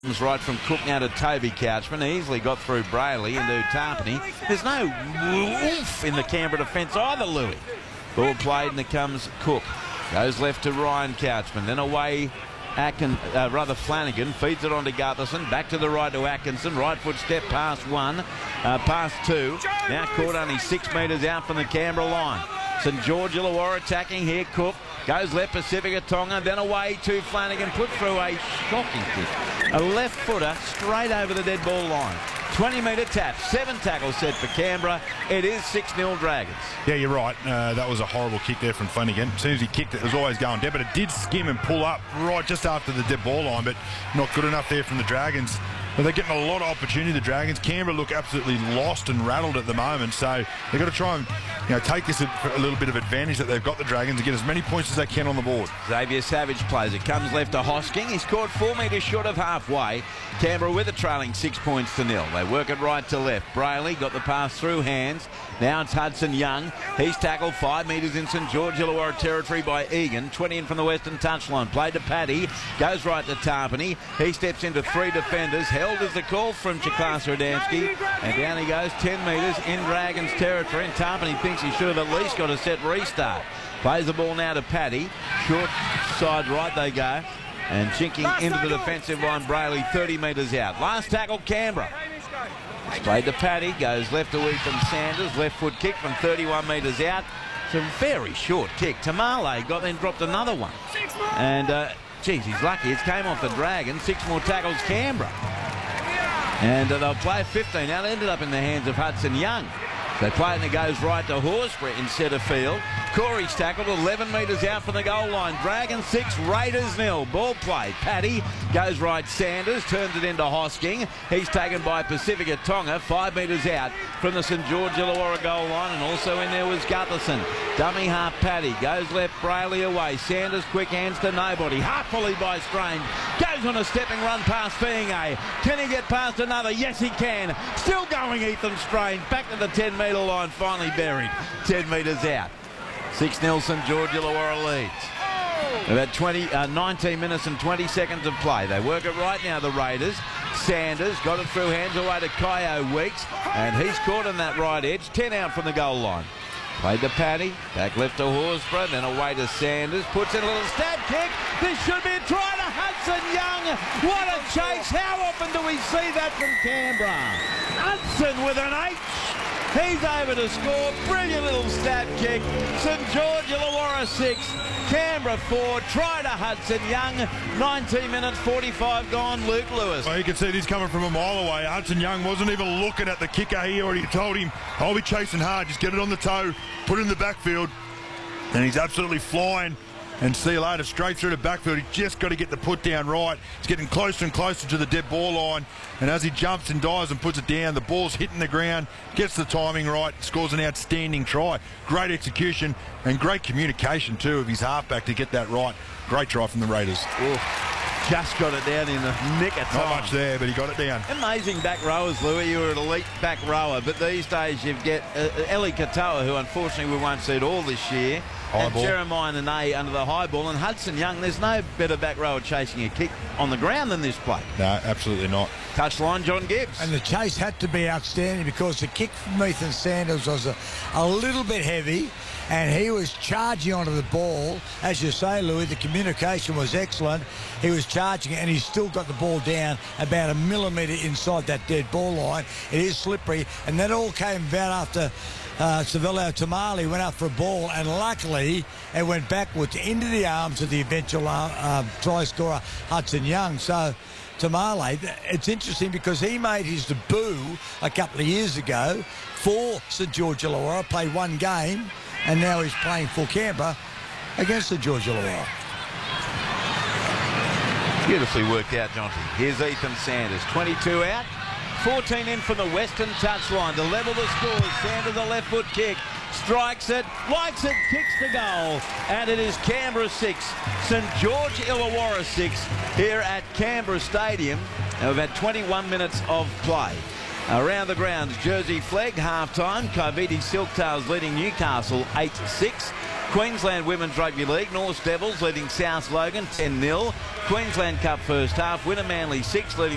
Right from Cook now to Toby Couchman. Easily got through Brayley into Tarpany. There's no oomph in the Canberra defence either, Louis. Ball played and it comes Cook. Goes left to Ryan Couchman. Then away Flanagan. Feeds it on to Gutherson. Back to the right to Atkinson. Right foot step past one. Past two. Now caught only 6 metres out from the Canberra line. St George Illawarra attacking here. Cook goes left, Pacifica Tonga, then away to Flanagan, put through a shocking kick. A left footer straight over the dead ball line. 20-metre tap, 7 tackles set for Canberra. It is 6-0 Dragons. Yeah, you're right. That was a horrible kick there from Flanagan. As soon as he kicked it, it was always going dead, but it did skim and pull up right just after the dead ball line, but not good enough there from the Dragons. But they're getting a lot of opportunity, the Dragons. Canberra look absolutely lost and rattled at the moment, so they've got to try and take this a little bit of advantage that they've got, the Dragons, to get as many points as they can on the board. Xavier Savage plays it, comes left to Hosking. He scored 4 metres short of halfway. Canberra with a trailing 6 points to 0. They work it right to left. Brayley got the pass through hands. Now it's Hudson Young. He's tackled 5 metres in St George Illawarra territory by Egan. 20 in from the western touchline. Played to Paddy. Goes right to Tarpany. He steps into 3 defenders. Held as the call from Chiklasa Adamski. And down he goes 10 metres in Dragons territory. And Tarpany thinks he should have at least got a set restart. Plays the ball now to Paddy. Short side right they go. And chinking into the defensive line, Brayley 30 metres out. Last tackle, Canberra. It's played to Paddy, goes left to Ethan Sanders, left foot kick from 31 metres out. It's a very short kick. Tamale then dropped another one. And, geez, he's lucky. It came off the Dragons. 6 more tackles, Canberra. And they'll play 15. Now it ended up in the hands of Hudson Young. They play and it goes right to Horsburgh in centre field. Corey's tackled 11 metres out from the goal line. Dragons 6, Raiders 0. Ball play. Paddy goes right. Sanders turns it into Hosking. He's taken by Pacifica Tonga 5 metres out from the St George Illawarra goal line, and also in there was Gutherson. Dummy half Paddy goes left. Brayley away. Sanders quick hands to nobody. Half volley by Strange. Goes on a stepping run past Fiinga. Can he get past another? Yes, he can. Still going, Ethan Strange. Back to the 10-metre line. Finally buried. 10 metres out. 6-0 St George Illawarra leads. About 19 minutes and 20 seconds of play. They work it right now, the Raiders. Sanders got it through hands away to Kyo Weeks, and he's caught on that right edge. 10 out from the goal line. Played to Paddy, back left to Horsburgh, then away to Sanders. Puts in a little stab kick. This should be a try to Hudson Young. What a chase. How often do we see that from Canberra? Hudson with an H. He's over to score. Brilliant little stab kick. St George Illawarra 6, Canberra 4. Try to Hudson Young. 19 minutes 45 gone. Luke Lewis. Well, you can see this coming from a mile away. Hudson Young wasn't even looking at the kicker. He already told him, I'll be chasing hard. Just get it on the toe. Put it in the backfield. And he's absolutely flying. And see you later, straight through the backfield. He just got to get the put down right. He's getting closer and closer to the dead ball line. And as he jumps and dives and puts it down, the ball's hitting the ground, gets the timing right, scores an outstanding try. Great execution and great communication, too, of his halfback to get that right. Great try from the Raiders. Ooh. Just got it down in the nick of time. Not much there, but he got it down. Amazing back rowers, Louis. You were an elite back rower, but these days you get Eli Katoa, who unfortunately we won't see it all this year, and Jeremiah Nene under the high ball, and Hudson Young. There's no better back rower chasing a kick on the ground than this play. No, absolutely not. Touchline, John Gibbs. And the chase had to be outstanding because the kick from Ethan Sanders was a little bit heavy, and he was charging onto the ball. As you say, Louis, the communication was excellent. He was charging it, and he's still got the ball down about a millimetre inside that dead ball line. It is slippery, and that all came about after Savelio Tamale went up for a ball, and luckily it went backwards into the arms of the eventual try scorer, Hudson Young. So Tamale, it's interesting because he made his debut a couple of years ago for St George Illawarra, played 1 game, and now he's playing for Canberra against St George Illawarra. Beautifully worked out, Jonty. Here's Ethan Sanders, 22 out. 14 in from the western touchline to level the scores. Sanders a left foot kick, strikes it, likes it, kicks the goal, and it is Canberra 6, St George Illawarra 6 here at Canberra Stadium. Now we've had 21 minutes of play. Around the grounds, Jersey flag, half-time. Kaiviti Silktails leading Newcastle 8-6. Queensland Women's Rugby League, North Devils leading South Logan 10-0. Queensland Cup first half, winner Manly 6 leading